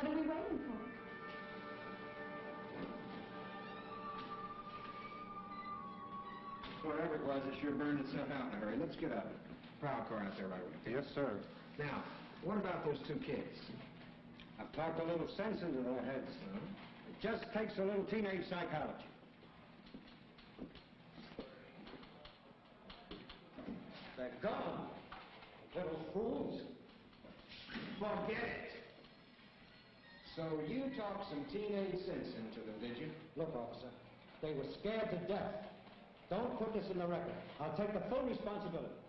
What are we waiting for? Whatever it was, it sure burned itself out in a hurry. Let's get up. Prowl car out there right away. Yes, sir. Now, what about those two kids? I've talked a little sense into their heads. It just takes a little teenage psychology. They're gone, little fools. Forget it. So you talked some teenage sense into them, did you? Look, officer, they were scared to death. Don't put this in the record. I'll take the full responsibility.